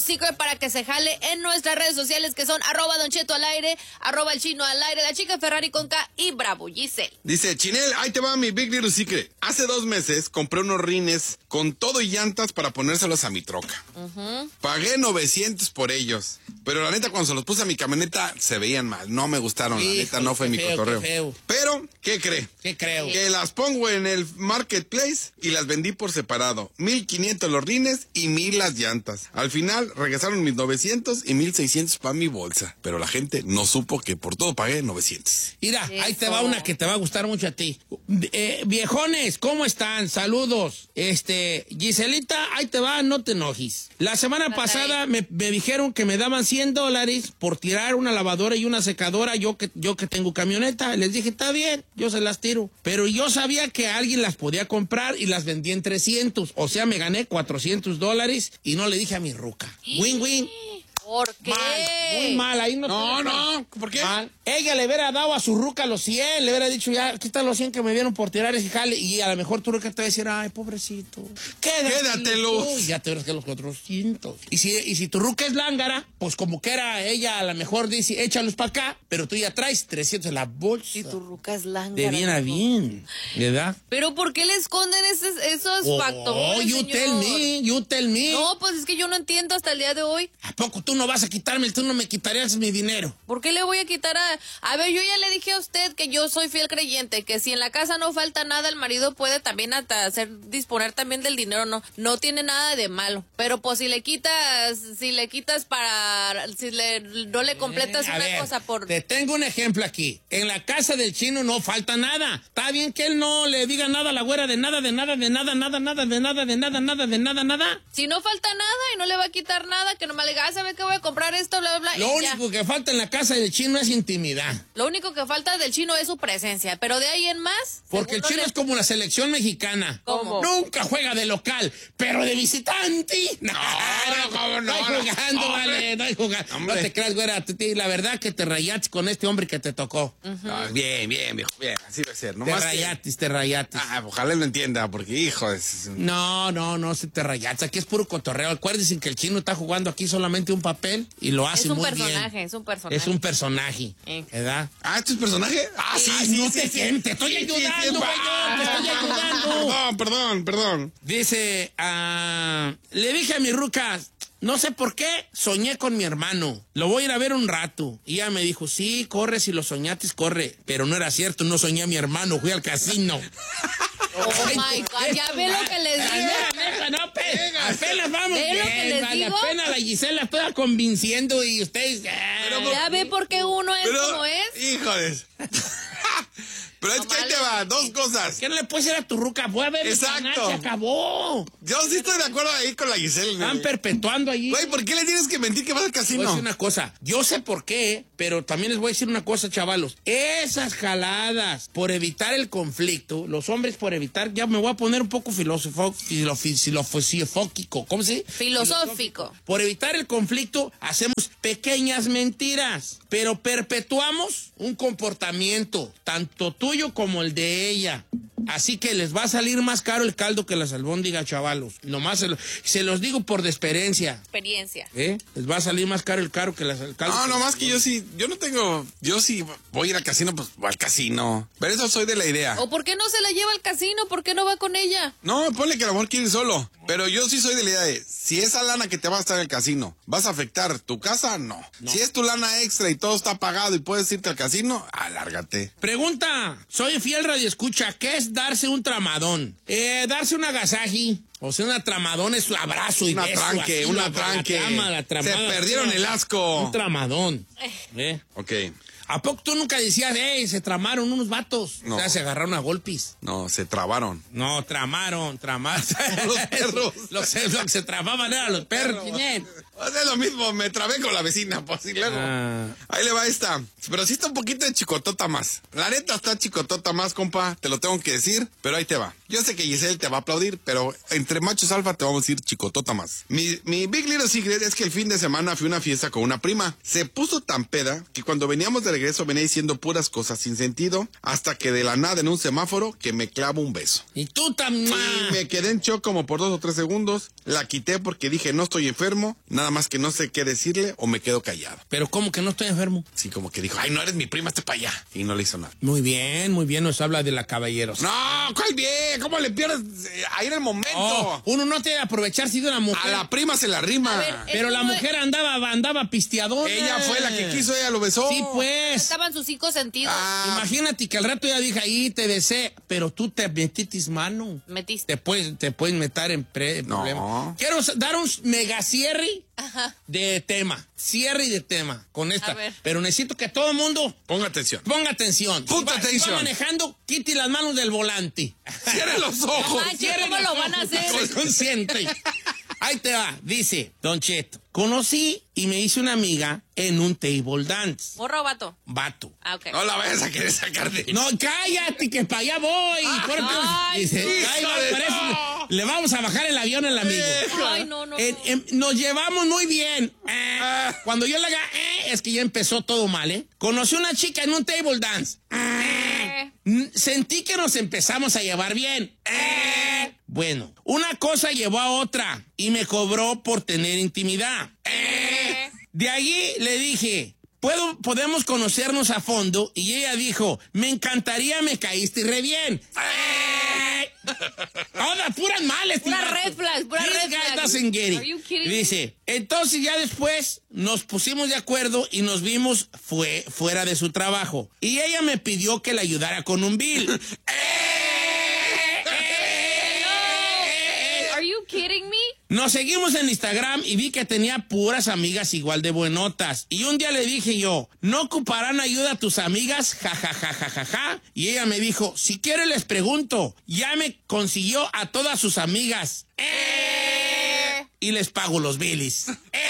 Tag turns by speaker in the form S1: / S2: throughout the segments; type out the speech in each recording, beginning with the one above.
S1: Secret para que se jale en nuestras redes sociales que son @DonChetoAlAire, @ElChinoAlAire, la chica Ferrari con K y Bravo Giselle.
S2: Dice, Chinel, ahí te va mi Big Little Secret. Hace 2 meses compré unos rines con todo y llantas para ponérselos a mi troca. Pagué 900 por ellos. Pero la neta, cuando se los puse a mi camioneta, se veían mal. No me gustaron, la neta, no fue mi cotorreo. Pero, ¿qué cree?
S3: ¿Qué creo?
S2: Que las pongo en el marketplace y las vendí por separado. 1,500 los rines y 1,000 las llantas. Al final, regresaron mis 900 y 1,600 para mi bolsa. Pero la gente no supo que por todo pagué 900.
S3: Mira, ahí te va una que te va a gustar mucho a ti. Viejones, ¿cómo están? Saludos. Giselita, ahí te va, no te enojes. La semana pasada me dijeron que me daban $100 por tirar una lavadora y una secadora, yo que tengo camioneta. Les dije, está bien, yo se las tiro. Pero yo sabía que alguien las podía comprar y las vendí en 300. O sea, me gané $400 y no le dije a mi ruca. Win-win.
S1: ¿Por qué?
S3: Mal, muy mal, ahí
S2: No, ¿por qué?
S3: Mal. Ella le hubiera dado a su ruca los 100, le hubiera dicho, ya, aquí están los 100 que me dieron por tirar ese jale, y a lo mejor tu ruca te va a decir, ay, pobrecito,
S2: quédatelos.
S3: Ya te verás que los 400. Y si tu ruca es lángara, pues como que era ella, a lo mejor dice, échalos para acá, pero tú ya traes 300 en la bolsa.
S1: Si tu ruca es lángara.
S3: De bien a bien, ¿verdad?
S1: Pero ¿por qué le esconden esos factores,
S3: you tell me.
S1: No, pues es que yo no entiendo hasta el día de hoy.
S3: ¿A poco tú no vas a quitarme, tú no me quitarías mi dinero?
S1: ¿Por qué le voy a quitar a ver, yo ya le dije a usted que yo soy fiel creyente, que si en la casa no falta nada, el marido puede también hasta disponer también del dinero, no tiene nada de malo. Pero pues si le quitas no le completas una cosa por...
S3: Te tengo un ejemplo aquí. En la casa del chino no falta nada. Está bien que él no le diga nada a la güera de nada.
S1: Si no falta nada y no le va a quitar nada, que nomás le diga, ¿sabe qué voy a comprar esto? Bla, bla, bla.
S3: Lo único que falta en la casa del chino es intimidad.
S1: Lo único que falta del chino es su presencia, pero de ahí en más...
S3: Porque el chino es como la selección mexicana.
S1: ¿Cómo?
S3: Nunca juega de local, pero de visitante. No hay jugando, vale, no hay jugando. No te creas, güera, la verdad que te rayaste con este hombre que te tocó.
S2: Bien, viejo, bien, así va a ser.
S3: Te rayaste.
S2: Ojalá lo entienda, porque hijo es...
S3: No, se te rayaste. Aquí es puro cotorreo. Acuérdense que el chino está jugando aquí solamente un papel y lo hace muy bien.
S1: Es un personaje.
S3: Es un personaje, ¿verdad?
S2: ¿Esto es personaje?
S3: Sí, te estoy ayudando, güey, te estoy ayudando.
S2: Perdón.
S3: Dice, le dije a mi ruca, no sé por qué, soñé con mi hermano. Lo voy a ir a ver un rato. Y ella me dijo, sí, corre, si lo soñaste, corre. Pero no era cierto, no soñé a mi hermano, fui al casino.
S1: Oh my God, ya ve lo que les digo.
S3: Apenas vamos
S1: ¿Ve lo que les digo?
S3: Apenas la Gisela toda convenciendo y ustedes...
S1: ¿Ya ve por qué uno es como es?
S2: Híjoles. Pero es que ahí te va, 2 cosas.
S3: ¿Qué no le puedes decir a tu ruca? Voy a ver,
S2: exacto.
S3: Se acabó.
S2: Yo sí estoy de acuerdo ahí con la Giselle.
S3: Están perpetuando allí.
S2: Güey, ¿por qué le tienes que mentir que vas al casino?
S3: Voy a decir una cosa. Yo sé por qué, pero también les voy a decir una cosa, chavalos. Esas jaladas por evitar el conflicto, los hombres por evitar, ya me voy a poner un poco filosófico. ¿Cómo se dice?
S1: Filosófico.
S3: Por evitar el conflicto, hacemos pequeñas mentiras, pero perpetuamos un comportamiento, tanto tuyo como el de ella. Así que les va a salir más caro el caldo que las albóndigas, chavalos. Nomás se los digo por de experiencia. Les va a salir más caro el caldo que las albóndigas.
S2: No, nomás que yo sí voy a ir al casino, pues voy al casino. Pero eso soy de la idea.
S1: ¿O por qué no se la lleva al casino? ¿Por qué no va con ella?
S2: No, ponle que a lo mejor quiere ir solo. Pero yo sí soy de la idea de, si esa lana que te va a estar en el casino, ¿vas a afectar tu casa? No. Si es tu lana extra y todo está pagado y puedes irte al casino, alárgate.
S3: Pregunta, soy fiel radioescucha, ¿qué es darse un tramadón? Darse un agasaji. O sea, una tramadón es un abrazo y beso.
S2: Una tranque. Se perdieron el asco.
S3: Un tramadón.
S2: Ok.
S3: ¿A poco tú nunca decías, se tramaron unos vatos?
S2: No.
S3: O sea, se agarraron a golpes.
S2: No, se trabaron.
S3: No, tramaron.
S2: Los perros.
S3: Los que se tramaban eran los perros.
S2: Es lo mismo, me trabé con la vecina, pues, y luego. Ahí le va esta. Pero sí está un poquito de chicotota más. La neta está chicotota más, compa, te lo tengo que decir, pero ahí te va. Yo sé que Giselle te va a aplaudir, pero entre machos alfa te vamos a decir chicotota más. Mi Big Little Secret es que el fin de semana fui a una fiesta con una prima. Se puso tan peda que cuando veníamos de regreso venía diciendo puras cosas sin sentido, hasta que de la nada en un semáforo que me clavo un beso.
S3: Y tú también.
S2: Y me quedé en shock como por 2 o 3 segundos. La quité porque dije no estoy enfermo, nada nada más que no sé qué decirle o me quedo callado.
S3: Pero ¿cómo que no estoy enfermo?
S2: Sí, como que dijo, ay, no eres mi prima, hazte para allá. Y no le hizo nada.
S3: Muy bien, nos habla de la caballeros.
S2: No, ¿cuál bien? ¿Cómo le pierdes ahí en el momento?
S3: Oh, uno no tiene que aprovecharse de una mujer.
S2: A la prima se la rima.
S1: A ver,
S3: Pero la mujer andaba pisteadora.
S2: Ella fue la que quiso, ella lo besó.
S3: Sí, pues.
S1: Estaban sus 5 sentidos.
S3: Imagínate que al rato ya dije ahí, te besé, pero tú te metiste mano.
S1: Metiste.
S3: Te puedes meter en problemas. Quiero dar un mega cierre de tema. Cierre de tema con esta. Pero necesito que todo el mundo
S2: ponga atención.
S3: Ponga atención.
S2: Ponga atención.
S3: Si va manejando, quite las manos del volante.
S2: Cierre los ojos.
S1: ¿Cómo lo van a hacer?
S3: Soy consciente. Ahí te va. Dice, Don Cheto, conocí y me hice una amiga en un table dance.
S1: ¿Morra o vato?
S3: Vato.
S1: Ah, ok.
S2: No la vayas a querer sacar de...
S3: No, cállate, que para allá voy. Dice, ahí va, parece, le vamos a bajar el avión al amigo.
S1: Ay, no.
S3: Nos llevamos muy bien. Cuando yo le haga, es que ya empezó todo mal, ¿eh? Conocí una chica en un table dance. Sentí que nos empezamos a llevar bien. Bueno, una cosa llevó a otra y me cobró por tener intimidad. De allí le dije, podemos conocernos a fondo, y ella dijo, me encantaría, me caíste re bien. Todas puras males.
S1: Pura red flags, pura red flags.
S3: Are you kidding? Dice, entonces ya después nos pusimos de acuerdo y nos vimos fuera de su trabajo. Y ella me pidió que le ayudara con un bill.
S1: Are you kidding me?
S3: Nos seguimos en Instagram y vi que tenía puras amigas igual de buenotas. Y un día le dije yo, ¿no ocuparán ayuda a tus amigas? Ja, ja, ja, ja, ja, ja. Y ella me dijo, si quiere les pregunto. Ya me consiguió a todas sus amigas. Y les pago los bilis.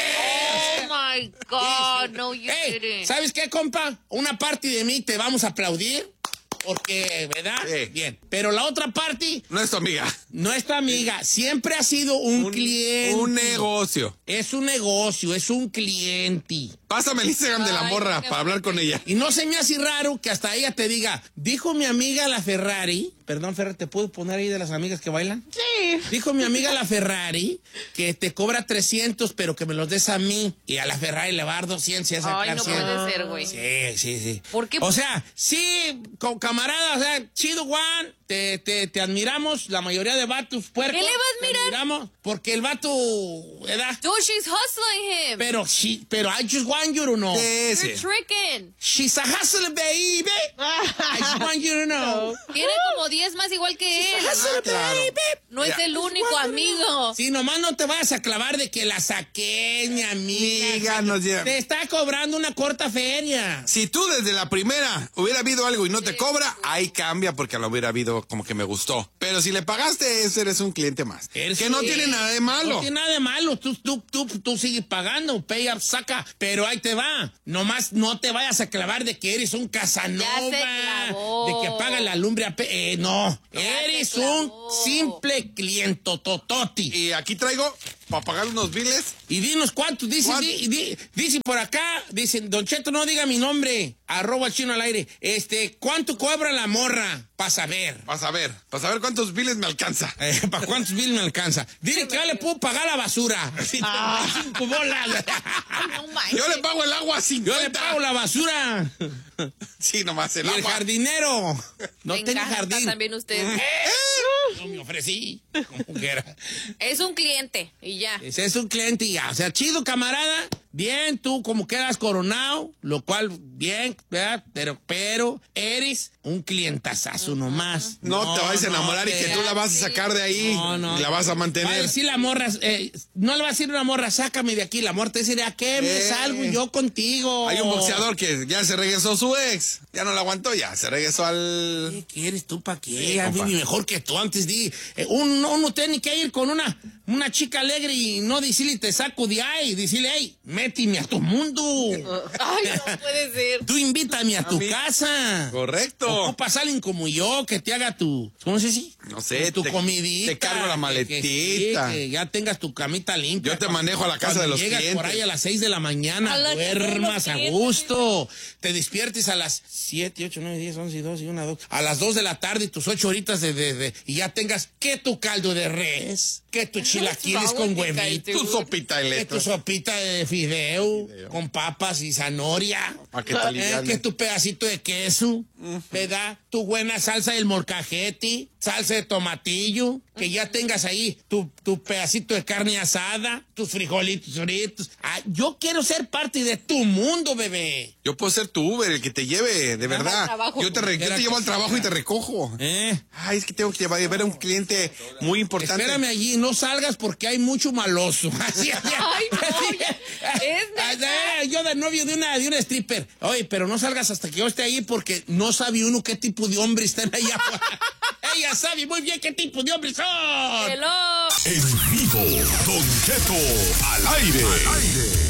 S1: Oh my God, no, you didn't.
S3: ¿Sabes qué, compa? Una parte de mí te vamos a aplaudir. Porque, ¿verdad?
S2: Sí.
S3: Bien. Pero la otra parte...
S2: No es tu amiga.
S3: No es tu amiga. Siempre ha sido un cliente.
S2: Un negocio.
S3: Es un negocio, es un cliente.
S2: Pásame el Instagram de la morra para hablar con ella.
S3: Y no se me hace raro que hasta ella te diga, dijo mi amiga la Ferrari... Perdón, Ferrari, ¿te puedo poner ahí de las amigas que bailan?
S1: Sí.
S3: Dijo mi amiga la Ferrari que te cobra 300, pero que me los des a mí. Y a la Ferrari le va a dar 200 y a sacar 100.
S1: Ay, no puede ser, güey.
S3: Sí.
S1: ¿Por qué?
S3: O sea, sí, camarada, o sea, chido, Juan, te admiramos, la mayoría de vatos puercos.
S1: ¿Qué le vas a admirar?
S3: Te admiramos porque el vato, ¿verdad?
S1: Dude, she's hustling him.
S3: Pero I just want you to know.
S1: You're tricking.
S3: She's a hustler, baby. I just want you to know.
S1: Tiene como 10 más igual que él.
S2: Claro.
S1: No es el único amigo.
S3: Sí, nomás no te vayas a clavar de que la saqué, mi amiga. Te está cobrando una corta feria.
S2: Si tú desde la primera hubiera habido algo y no te cobra, ahí cambia porque lo hubiera habido como que me gustó. Pero si le pagaste eso, eres un cliente más. Que no tiene nada de malo.
S3: No tiene nada de malo. Tú sigues pagando, pay up, saca. Pero ahí te va. Nomás no te vayas a clavar de que eres un Casanova.
S1: Ya se clavó.
S3: De que paga la lumbre no. Eres un simple cliente tototi.
S2: Y aquí traigo para pagar unos biles.
S3: Y dinos cuántos. Dice por acá, dicen, Don Cheto, no diga mi nombre. @chino al aire. ¿Cuánto cobra la morra? Para saber.
S2: Para saber cuántos biles me alcanza.
S3: ¿Para cuántos biles me alcanza? Dile que yo le puedo pagar la basura. 5 bolas.
S2: Yo le pago el agua a 50.
S3: Yo le pago la basura.
S2: Sí, nomás el
S3: y
S2: agua.
S3: El jardinero. No tiene jardín.
S1: También usted.
S3: No me ofrecí. ¿Cómo que era?
S1: Es un cliente y ya.
S3: Ese es un cliente y ya. O sea, chido, camarada. Bien, tú como quedas coronado, lo cual, bien, ¿verdad? Pero eres un clientazazo nomás.
S2: No te vas a enamorar y que tú la vas a sacar de ahí. Y la vas a mantener.
S3: Va a decir la morra, no le va a decir una morra, sácame de aquí. La morra te dice, ¿a qué me salgo yo contigo?
S2: Hay un boxeador que ya se regresó su ex. Ya no la aguantó, ya se regresó al...
S3: ¿Qué quieres tú para qué?
S2: Sí,
S3: a mí mejor que tú antes di. Uno tiene que ir con una chica alegre y no decirle te saco de ahí. Decirle, hey, méteme a tu mundo.
S1: Ay, no puede ser.
S3: Tú invítame a tu casa.
S2: Correcto.
S3: Ocupas a alguien como yo que te haga tu... ¿Cómo se dice?
S2: No sé,
S3: tu comidita.
S2: Te cargo la maletita.
S3: Que ya tengas tu camita limpia.
S2: Yo te manejo a la casa de los
S3: clientes. Llegas por ahí a las 6 de la mañana, duermas a gusto. Te despiertes a las 7, 8, 9, 10, 11, 12, 1, 2. A las 2 de la tarde y tus 8 horitas y ya tengas que tu caldo de res, que tu chilaquiles con huevito,
S2: tu sopita de
S3: que tu sopita de fideo con papas y zanahoria, que tu pedacito de queso, ¿verdad? Tu buena salsa del molcajete, salsa de tomatillo, que ya tengas ahí tu pedacito de carne asada, tus frijolitos fritos. Yo quiero ser parte de tu mundo, bebé.
S2: Yo puedo ser tu Uber, el que te lleve, de verdad. Yo te llevo al trabajo y te recojo. Ay, es que tengo que ver a un cliente muy importante.
S3: Espérame allí, no salgas porque hay mucho maloso. Así,
S1: ay, no,
S3: yo de novio de una stripper. Oye, pero no salgas hasta que yo esté ahí porque no sabe uno qué tipo de hombre están allá afuera. Ella sabe muy bien qué tipo de hombres son.
S1: Hello.
S4: En vivo, Don Cheto al aire.